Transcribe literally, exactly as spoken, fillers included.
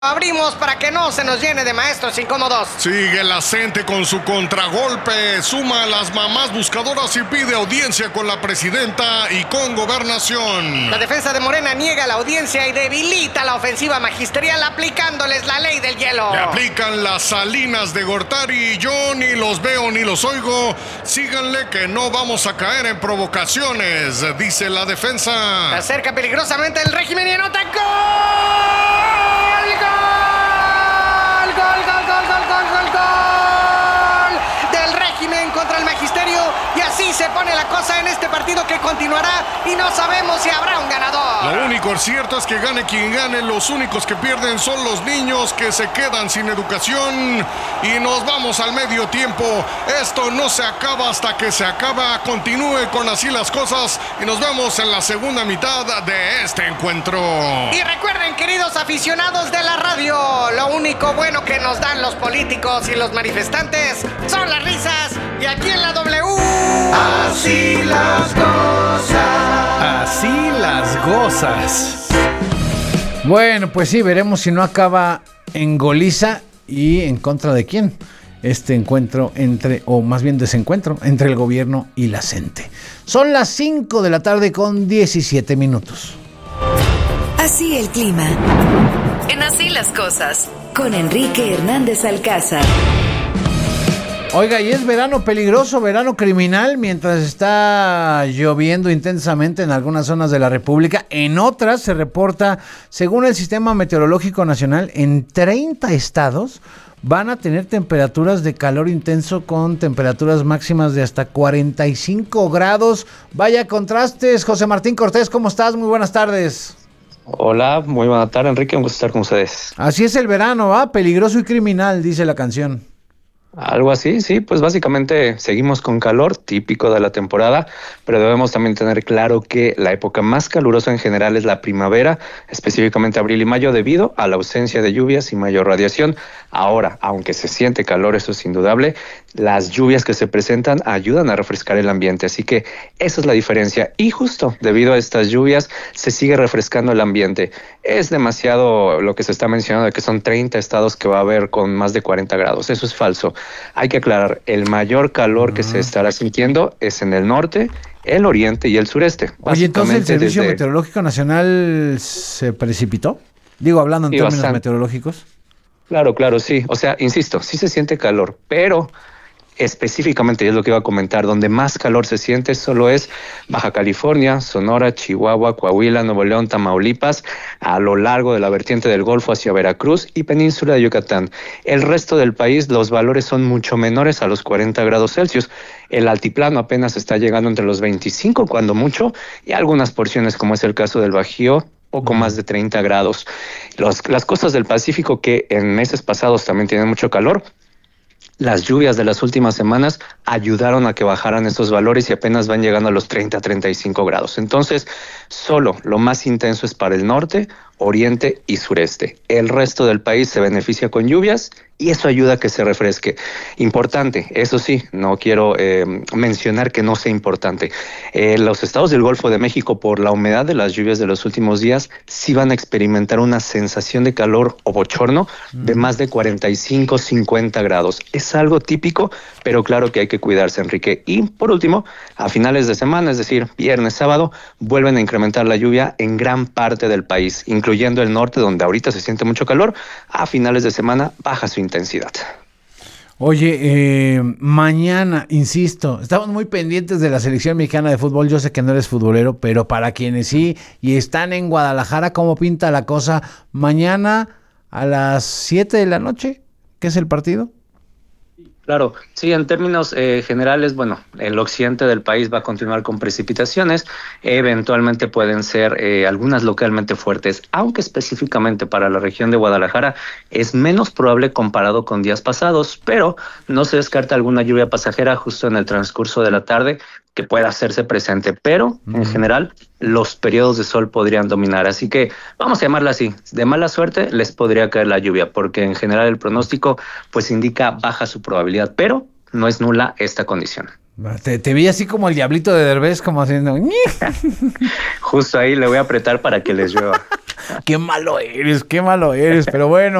Abrimos para que no se nos llene de maestros incómodos. Sigue la gente con su contragolpe. Suma a las mamás buscadoras y pide audiencia con la presidenta y con Gobernación. La defensa de Morena niega la audiencia y debilita la ofensiva magisterial aplicándoles la ley del hielo. Le aplican las Salinas de Gortari. Yo ni los veo ni los oigo. Síganle que no vamos a caer en provocaciones, dice la defensa. Se acerca peligrosamente el régimen y anota ¡gol! ¡Gol! ¡Gol, gol, gol, gol, gol, gol, gol! Del régimen contra el magisterio. Y así se pone la cosa en este partido que continuará y no sabemos si habrá un ganador. Lo único cierto es que gane quien gane, los únicos que pierden son los niños que se quedan sin educación. Y nos vamos al medio tiempo. Esto no se acaba hasta que se acaba. Continúe con así las cosas y nos vemos en la segunda mitad de este encuentro. Y recuerden, queridos aficionados de la radio, lo único bueno que nos dan los políticos y los manifestantes son las risas. Y aquí en la W... Así las cosas. Así las gozas. Bueno, pues sí, veremos si no acaba en goliza y en contra de quién este encuentro entre, o más bien desencuentro, entre el gobierno y la gente. Son las cinco de la tarde con diecisiete minutos. Así el clima. En Así las cosas, con Enrique Hernández Alcázar. Oiga, y es verano peligroso, verano criminal, mientras está lloviendo intensamente en algunas zonas de la República. En otras se reporta, según el Sistema Meteorológico Nacional, en treinta estados van a tener temperaturas de calor intenso con temperaturas máximas de hasta cuarenta y cinco grados. Vaya contrastes. José Martín Cortés, ¿cómo estás? Muy buenas tardes. Hola, muy buena tarde, Enrique, un gusto estar con ustedes. Así es el verano, ¿va? Peligroso y criminal, dice la canción. Algo así, sí, pues básicamente seguimos con calor, típico de la temporada, pero debemos también tener claro que la época más calurosa en general es la primavera, específicamente abril y mayo, debido a la ausencia de lluvias y mayor radiación. Ahora, aunque se siente calor, eso es indudable, las lluvias que se presentan ayudan a refrescar el ambiente, así que esa es la diferencia. Y justo debido a estas lluvias se sigue refrescando el ambiente. Es demasiado lo que se está mencionando de que son treinta estados que va a haber con más de cuarenta grados, eso es falso. Hay que aclarar, el mayor calor que se estará sintiendo es en el norte, el oriente y el sureste. Oye, entonces el Servicio desde... Meteorológico Nacional se precipitó, digo, hablando en sí, términos bastante. meteorológicos. Claro, claro, sí. O sea, insisto, sí se siente calor, pero específicamente, y es lo que iba a comentar, donde más calor se siente solo es Baja California, Sonora, Chihuahua, Coahuila, Nuevo León, Tamaulipas, a lo largo de la vertiente del Golfo hacia Veracruz y península de Yucatán. El resto del país, los valores son mucho menores a los cuarenta grados Celsius. El altiplano apenas está llegando entre los veinticinco, cuando mucho, y algunas porciones, como es el caso del Bajío, poco más de treinta grados. Los, las costas del Pacífico, que en meses pasados también tienen mucho calor, las lluvias de las últimas semanas ayudaron a que bajaran estos valores y apenas van llegando a los treinta a treinta y cinco grados. Entonces, solo lo más intenso es para el norte, oriente y sureste. El resto del país se beneficia con lluvias y eso ayuda a que se refresque. Importante, eso sí, no quiero eh, mencionar que no sea importante. Eh, los estados del Golfo de México, por la humedad de las lluvias de los últimos días, sí van a experimentar una sensación de calor o bochorno de más de cuarenta y cinco, cincuenta grados. Es algo típico, pero claro que hay que cuidarse, Enrique. Y por último, a finales de semana, es decir, viernes, sábado, vuelven a incrementar la lluvia en gran parte del país, incluyendo el norte, donde ahorita se siente mucho calor. A finales de semana baja su intensidad. Oye, eh, mañana, insisto, estamos muy pendientes de la selección mexicana de fútbol. Yo sé que no eres futbolero, pero para quienes sí y están en Guadalajara, ¿cómo pinta la cosa? Mañana a las siete de la noche, ¿qué es el partido? Claro, sí, en términos eh, generales, bueno, el occidente del país va a continuar con precipitaciones, eventualmente pueden ser eh, algunas localmente fuertes, aunque específicamente para la región de Guadalajara es menos probable comparado con días pasados, pero no se descarta alguna lluvia pasajera justo en el transcurso de la tarde que pueda hacerse presente, pero uh-huh. en general los periodos de sol podrían dominar, así que vamos a llamarla así, de mala suerte les podría caer la lluvia, porque en general el pronóstico pues indica baja su probabilidad, pero no es nula esta condición. Te, te vi así como el diablito de Derbez, como haciendo... Justo ahí le voy a apretar para que les llueva. Qué malo eres, qué malo eres, pero bueno.